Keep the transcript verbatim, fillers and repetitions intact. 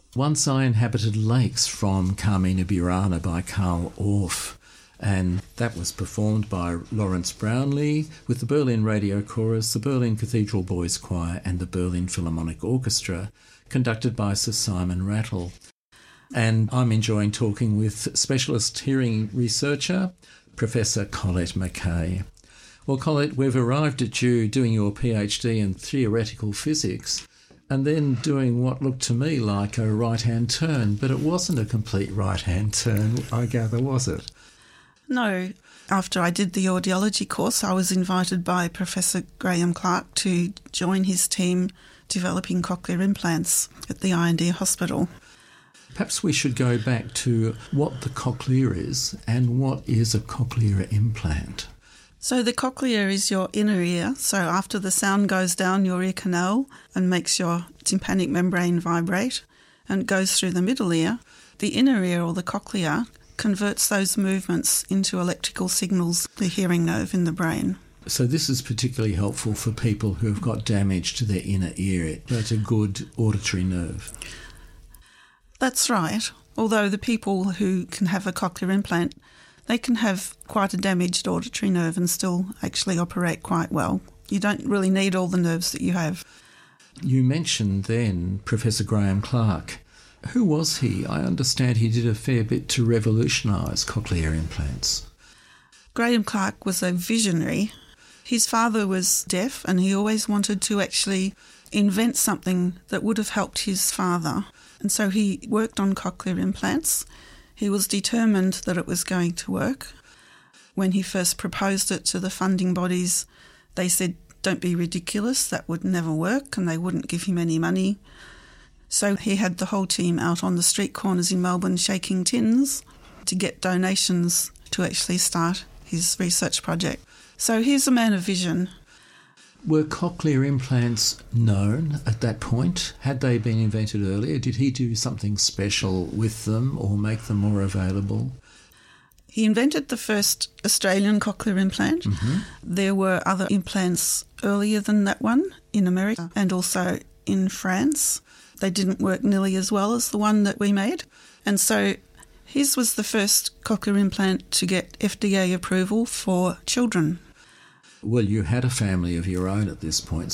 Once I Inhabited Lakes from Carmina Burana by Carl Orff, and that was performed by Lawrence Brownlee with the Berlin Radio Chorus, the Berlin Cathedral Boys Choir and the Berlin Philharmonic Orchestra, conducted by Sir Simon Rattle. And I'm enjoying talking with specialist hearing researcher, Professor Colette McKay. Well, Colette, we've arrived at you doing your PhD in theoretical physics and then doing what looked to me like a right-hand turn, but it wasn't a complete right-hand turn, I gather, was it? No. After I did the audiology course, I was invited by Professor Graham Clark to join his team developing cochlear implants at the I and D Hospital. Perhaps we should go back to what the cochlear is and what is a cochlear implant. So the cochlear is your inner ear. So after the sound goes down your ear canal and makes your tympanic membrane vibrate and goes through the middle ear, the inner ear or the cochlea converts those movements into electrical signals, the hearing nerve in the brain. So this is particularly helpful for people who have got damage to their inner ear. That's a good auditory nerve. That's right. Although the people who can have a cochlear implant, they can have quite a damaged auditory nerve and still actually operate quite well. You don't really need all the nerves that you have. You mentioned then Professor Graham Clark. Who was he? I understand he did a fair bit to revolutionise cochlear implants. Graham Clark was a visionary. His father was deaf and he always wanted to actually invent something that would have helped his father. And so he worked on cochlear implants. He was determined that it was going to work. When he first proposed it to the funding bodies, they said, "Don't be ridiculous, that would never work," and they wouldn't give him any money. So he had the whole team out on the street corners in Melbourne shaking tins to get donations to actually start his research project. So he's a man of vision. Were cochlear implants known at that point? Had they been invented earlier? Did he do something special with them or make them more available? He invented the first Australian cochlear implant. Mm-hmm. There were other implants earlier than that one in America and also in France. They didn't work nearly as well as the one that we made. And so his was the first cochlear implant to get F D A approval for children. Well, you had a family of your own at this point,